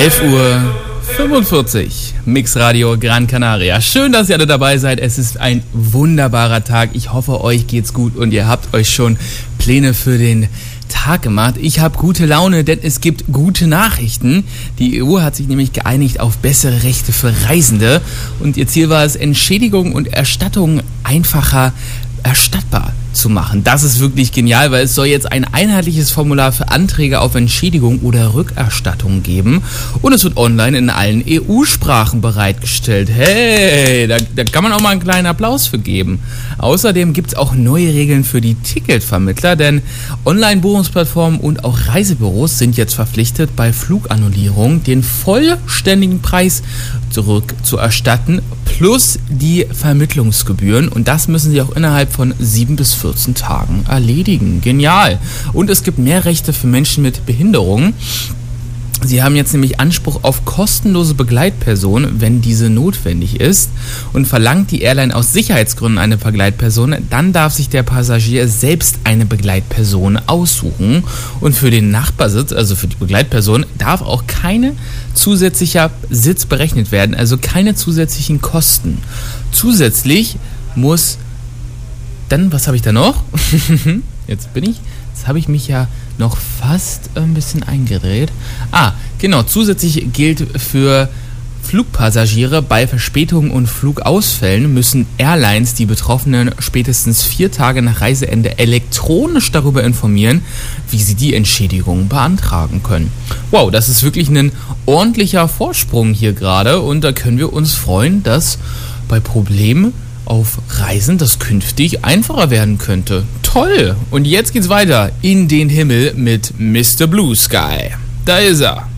11:45 Uhr, Mixradio Gran Canaria. Schön, dass ihr alle dabei seid. Es ist ein wunderbarer Tag. Ich hoffe, euch geht's gut und ihr habt euch schon Pläne für den Tag gemacht. Ich habe gute Laune, denn es gibt gute Nachrichten. Die EU hat sich nämlich geeinigt auf bessere Rechte für Reisende und ihr Ziel war es, Entschädigungen und Erstattungen einfacher erstattbar zu machen. Das ist wirklich genial, weil es soll jetzt ein einheitliches Formular für Anträge auf Entschädigung oder Rückerstattung geben und es wird online in allen EU-Sprachen bereitgestellt. Hey, da kann man auch mal einen kleinen Applaus für geben. Außerdem gibt es auch neue Regeln für die Ticketvermittler, denn Online-Buchungsplattformen und auch Reisebüros sind jetzt verpflichtet, bei Flugannullierung den vollständigen Preis zurückzuerstatten plus die Vermittlungsgebühren und das müssen sie auch innerhalb von 7 bis 14 Tagen erledigen. Genial. Und es gibt mehr Rechte für Menschen mit Behinderungen. Sie haben jetzt nämlich Anspruch auf kostenlose Begleitperson, wenn diese notwendig ist. Und verlangt die Airline aus Sicherheitsgründen eine Begleitperson, dann darf sich der Passagier selbst eine Begleitperson aussuchen. Und für den Nachbarsitz, also für die Begleitperson, darf auch keine zusätzlicher Sitz berechnet werden, also keine zusätzlichen Kosten. Zusätzlich muss dann, was habe ich da noch? Jetzt habe ich mich ja noch fast ein bisschen eingedreht. Genau, zusätzlich gilt für Flugpassagiere bei Verspätungen und Flugausfällen müssen Airlines die Betroffenen spätestens 4 Tage nach Reiseende elektronisch darüber informieren, wie sie die Entschädigung beantragen können. Wow, das ist wirklich ein ordentlicher Vorsprung hier gerade und da können wir uns freuen, dass bei Problemen auf Reisen das künftig einfacher werden könnte. Toll! Und jetzt geht's weiter in den Himmel mit Mr. Blue Sky. Da ist er.